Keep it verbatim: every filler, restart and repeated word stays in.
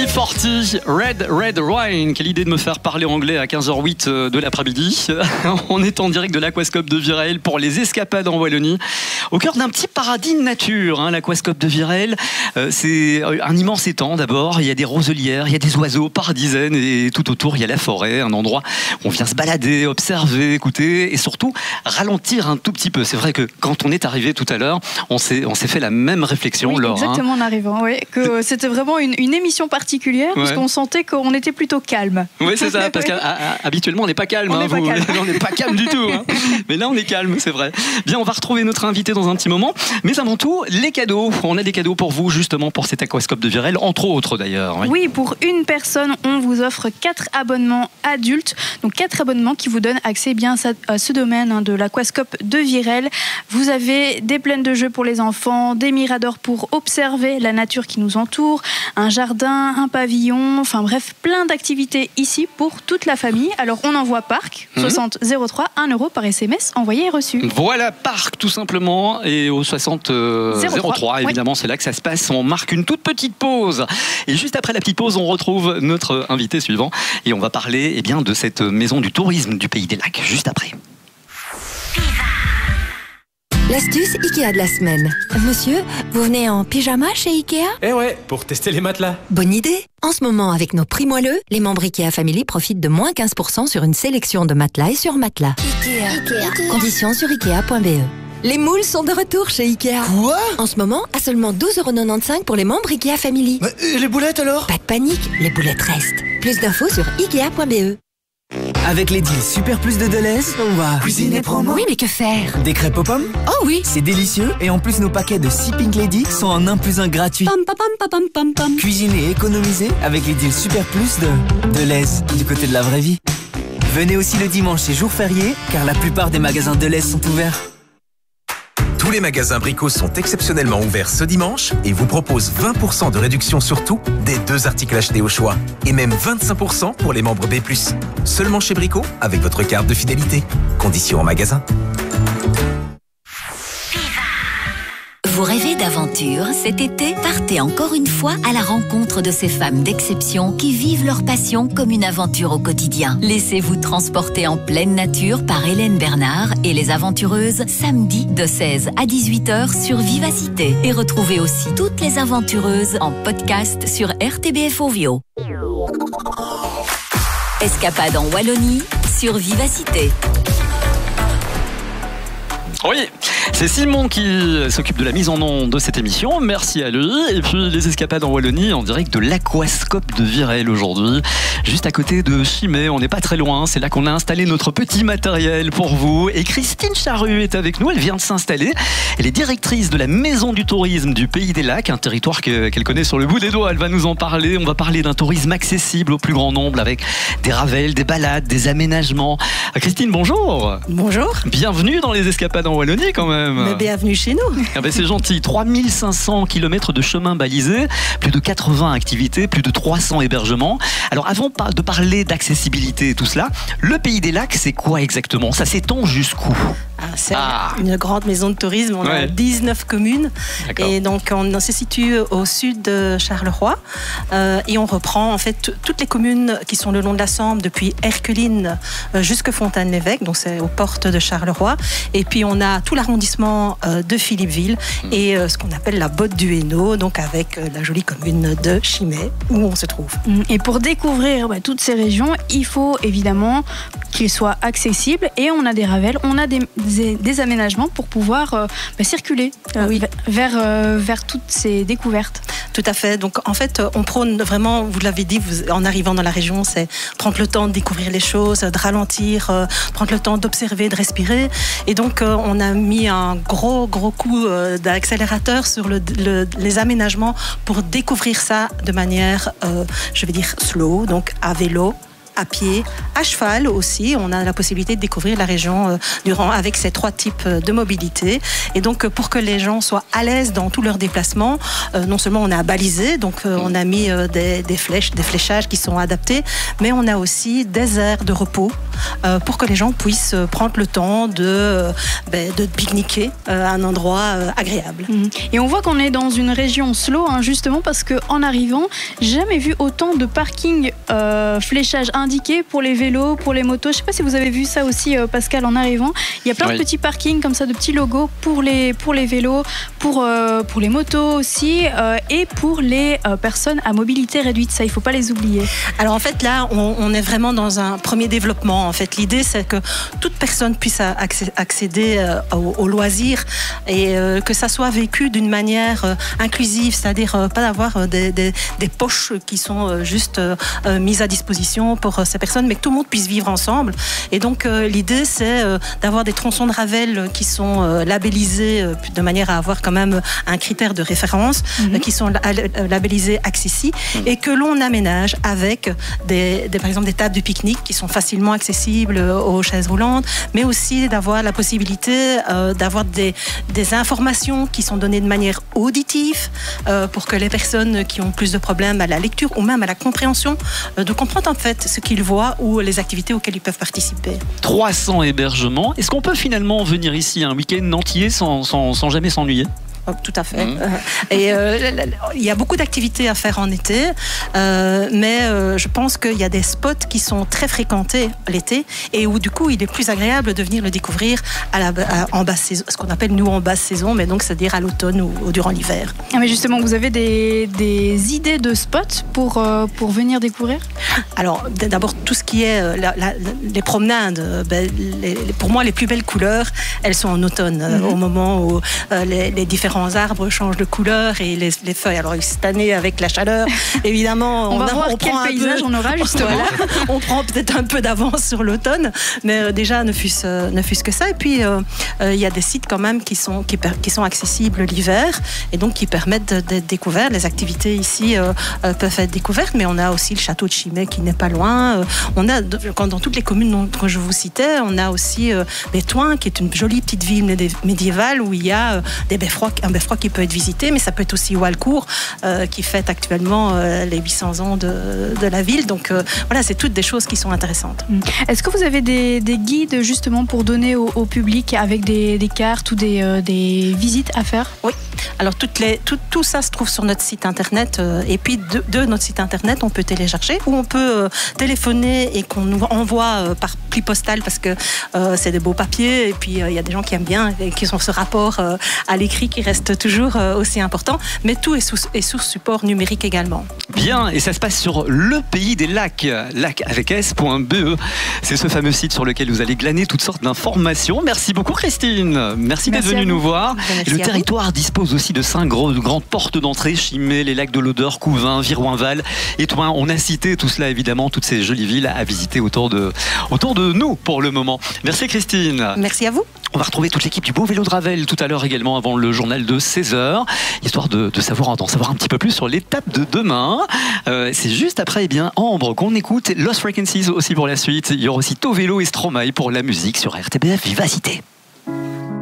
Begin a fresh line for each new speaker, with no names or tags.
Forty, Red Red Wine. Quelle idée de me faire parler anglais à quinze heures zéro huit de l'après-midi. On est en direct de l'Aquascope de Virel pour les escapades en Wallonie. Au cœur d'un petit paradis de nature, hein, l'Aquascope de Virel. Euh, c'est un immense étang d'abord. Il y a des roselières, il y a des oiseaux par dizaines et tout autour il y a la forêt, un endroit où on vient se balader, observer, écouter et surtout ralentir un tout petit peu. C'est vrai que quand on est arrivé tout à l'heure, on s'est, on s'est fait la même réflexion,
oui,
Laure.
Exactement,
hein.
en arrivant, oui, que c'était vraiment une, une émission particulière, ouais. Parce qu'on sentait qu'on était plutôt calme.
Oui, c'est ça, parce qu'habituellement on n'est pas calme.
On n'est
hein,
pas
vous,
calme.
on n'est pas calme du tout. Hein. Mais là on est calme, c'est vrai. Bien, on va retrouver notre invité dans un petit moment. Mais avant tout, les cadeaux. On a des cadeaux pour vous justement pour cet Aquascope de Virel, entre autres d'ailleurs. Oui.
oui, pour une personne, on vous offre quatre abonnements adultes. Donc quatre abonnements qui vous donnent accès bien à ce domaine hein, de l'Aquascope de Virel. Vous avez des plaines de jeux pour les enfants, des miradors pour observer la nature qui nous entoure, un jardin, un pavillon, enfin bref, plein d'activités ici pour toute la famille. Alors on envoie Parc, mmh. soixante zéro trois, un euro par S M S envoyé et reçu.
Voilà, Parc tout simplement, et au soixante zéro trois, évidemment, oui. C'est là que ça se passe. On marque une toute petite pause. Et juste après la petite pause, on retrouve notre invité suivant et on va parler eh bien, de cette maison du tourisme du Pays des Lacs, juste après.
L'astuce Ikea de la semaine. Monsieur, vous venez en pyjama chez Ikea ?
Eh ouais, pour tester les matelas.
Bonne idée. En ce moment, avec nos prix moelleux, les membres Ikea Family profitent de moins quinze pour cent sur une sélection de matelas et sur matelas. Ikea. Ikea. Conditions sur ikea point b e. Les moules sont de retour chez Ikea.
Quoi ?
En ce moment, à seulement douze euros quatre-vingt-quinze pour les membres Ikea Family.
Mais et les boulettes alors ?
Pas de panique, les boulettes restent. Plus d'infos sur ikea point b e.
Avec les deals Super Plus de Deleuze, on va
cuisiner promo.
Oui, mais que faire ?
Des crêpes aux pommes ?
Oh oui.
C'est délicieux et en plus nos paquets de six Pink Lady sont en un plus un gratuit.
Pam, pam, pam, pam, pam, pam.
Cuisiner et économiser avec les deals Super Plus de Deleuze, du côté de la vraie vie. Venez aussi le dimanche et jour férié, car la plupart des magasins Deleuze sont ouverts.
Tous les magasins Brico sont exceptionnellement ouverts ce dimanche et vous proposent vingt pour cent de réduction sur tout, des deux articles achetés au choix. Et même vingt-cinq pour cent pour les membres B plus. Seulement chez Brico, avec votre carte de fidélité. Conditions en magasin.
Vous rêvez d'aventure cet été? Partez encore une fois à la rencontre de ces femmes d'exception qui vivent leur passion comme une aventure au quotidien. Laissez-vous transporter en pleine nature par Hélène Bernard et les aventureuses samedi de seize à dix-huit heures sur Vivacité. Et retrouvez aussi toutes les aventureuses en podcast sur R T B F Ovio. Escapade en Wallonie sur Vivacité.
Oui, c'est Simon qui s'occupe de la mise en onde de cette émission. Merci à lui. Et puis les escapades en Wallonie en direct de l'Aquascope de Virel aujourd'hui, juste à côté de Chimay. On n'est pas très loin. C'est là qu'on a installé notre petit matériel pour vous. Et Christine Charru est avec nous. Elle vient de s'installer. Elle est directrice de la Maison du Tourisme du Pays des Lacs, un territoire que, qu'elle connaît sur le bout des doigts. Elle va nous en parler. On va parler d'un tourisme accessible au plus grand nombre avec des ravels, des balades, des aménagements. Christine, bonjour.
Bonjour.
Bienvenue dans les escapades en Wallonie quand même.
Mais bienvenue chez nous.
Ah ben c'est gentil. trois mille cinq cents kilomètres de chemin balisés, plus de quatre-vingts activités, plus de trois cents hébergements. Alors avant de parler d'accessibilité et tout cela, le Pays des Lacs, c'est quoi exactement? Ça s'étend jusqu'où?
Ah, c'est ah. une grande maison de tourisme. On ouais. a dix-neuf communes. D'accord. Et donc on se situe au sud de Charleroi. Euh, et on reprend en fait toutes les communes qui sont le long de la Sambre, depuis Erqueline euh, jusqu'à Fontaine-l'Évêque. Donc c'est aux portes de Charleroi. Et puis on a tout l'arrondissement euh, de Philippeville mmh. et euh, ce qu'on appelle la Botte du Hainaut, donc avec euh, la jolie commune de Chimay où on se trouve.
Et pour découvrir bah, toutes ces régions, il faut évidemment qu'ils soient accessibles et on a des ravels, on a des, des, des aménagements pour pouvoir euh, bah, circuler euh, oui. vers, euh, vers toutes ces découvertes.
Tout à fait. Donc en fait, on prône vraiment, vous l'avez dit, vous, en arrivant dans la région, c'est prendre le temps de découvrir les choses, de ralentir, euh, prendre le temps d'observer, de respirer. Et donc euh, on a mis un gros gros coup euh, d'accélérateur sur le, le, les aménagements pour découvrir ça de manière, euh, je vais dire slow, donc à vélo, à pied, à cheval aussi. On a la possibilité de découvrir la région euh, durant, avec ces trois types de mobilité. Et donc, pour que les gens soient à l'aise dans tous leurs déplacements, euh, non seulement on a balisé, donc euh, on a mis euh, des, des flèches, des fléchages qui sont adaptés, mais on a aussi des aires de repos euh, pour que les gens puissent prendre le temps de, euh, ben, de pique-niquer euh, à un endroit euh, agréable.
Mmh. Et on voit qu'on est dans une région slow, hein, justement parce qu'en arrivant, j'ai jamais vu autant de parking euh, fléchage indiqué pour les vélos, pour les motos. Je sais pas si vous avez vu ça aussi, euh, Pascal, en arrivant. Il y a plein oui. de petits parkings comme ça, de petits logos pour les, pour les vélos, pour, euh, pour les motos aussi, euh, et pour les euh, personnes à mobilité réduite. Ça, il faut pas les oublier.
Alors en fait, là, on, on est vraiment dans un premier développement. En fait, l'idée, c'est que toute personne puisse accéder euh, aux, aux loisirs et euh, que ça soit vécu d'une manière euh, inclusive, c'est-à-dire euh, pas d'avoir euh, des, des, des poches qui sont euh, juste euh, mises à disposition pour euh, ces personnes, mais que tout le monde puisse vivre ensemble. Et donc euh, l'idée, c'est euh, d'avoir des tronçons de Ravel qui sont euh, labellisés euh, de manière à avoir quand même un critère de référence, mm-hmm. euh, qui sont labellisés accessibles mm-hmm. et que l'on aménage avec des, des, par exemple des tables de pique-nique qui sont facilement accessibles aux chaises roulantes, mais aussi d'avoir la possibilité euh, d'avoir des, des informations qui sont données de manière auditive euh, pour que les personnes qui ont plus de problèmes à la lecture ou même à la compréhension euh, de comprendre en fait ce qu'ils voient ou les activités auxquelles ils peuvent participer.
trois cents hébergements. Est-ce qu'on peut finalement venir ici un week-end entier sans, sans, sans jamais s'ennuyer ?
Tout à fait. Mmh. Et euh, il y a beaucoup d'activités à faire en été, euh, mais euh, je pense qu'il y a des spots qui sont très fréquentés l'été et où du coup il est plus agréable de venir le découvrir à la, à, en basse saison, ce qu'on appelle nous en basse saison, mais donc c'est-à-dire à l'automne ou, ou durant l'hiver.
Ah mais justement, vous avez des, des idées de spots pour, euh, pour venir découvrir ?
Alors d'abord tout ce qui est la, la, les promenades, ben, les, pour moi les plus belles couleurs, elles sont en automne, mmh. au moment où euh, les, les différents arbres changent de couleur et les, les feuilles. Alors cette année avec la chaleur, évidemment,
on, on va
a,
voir
on
quel
prend
paysage
peu,
on aura justement.
Voilà, on prend peut-être un peu d'avance sur l'automne, mais euh, déjà ne fût-ce, euh, ne fût-ce que ça. Et puis il euh, euh, y a des sites quand même qui sont qui, qui sont accessibles l'hiver et donc qui permettent d'être découverts. Les activités ici euh, euh, peuvent être découvertes, mais on a aussi le château de Chimay qui n'est pas loin. Euh, on a dans toutes les communes que je vous citais, on a aussi euh, Béthoin qui est une jolie petite ville médiévale où il y a euh, des beffrois, un beffroi qui peut être visité, mais ça peut être aussi Walcourt euh, qui fête actuellement euh, les huit cents ans de, de la ville. Donc euh, voilà, c'est toutes des choses qui sont intéressantes.
Est-ce que vous avez des, des guides justement pour donner au, au public avec des, des cartes ou des, euh, des visites à faire ?
Oui. Alors toutes les, tout, tout ça se trouve sur notre site internet euh, et puis de, de notre site internet on peut télécharger ou on peut euh, téléphoner et qu'on nous envoie euh, par pli postal parce que euh, c'est des beaux papiers et puis il euh, y a des gens qui aiment bien et qui ont ce rapport euh, à l'écrit qui reste toujours euh, aussi important, mais tout est sous, est sous support numérique également.
Bien, et ça se passe sur le pays des lacs, lac avec s point b e. C'est ce fameux site sur lequel vous allez glaner toutes sortes d'informations. Merci beaucoup Christine, merci, merci d'être venue nous voir. Et le territoire vous. dispose aussi de cinq gros, grandes portes d'entrée, Chimay, les lacs de l'Odeur, Couvain, Viroinval, Étoin. On a cité tout cela évidemment, toutes ces jolies villes à visiter autour de, autour de nous pour le moment. Merci Christine.
Merci à vous.
On va retrouver toute l'équipe du Beau Vélo de Ravel tout à l'heure également avant le journal de seize heures, histoire de, de savoir, d'en savoir un petit peu plus sur l'étape de demain. Euh, c'est juste après, eh bien, Ambre qu'on écoute, Lost Frequencies aussi pour la suite. Il y aura aussi Taux Vélo et Stromae pour la musique sur R T B F Vivacité.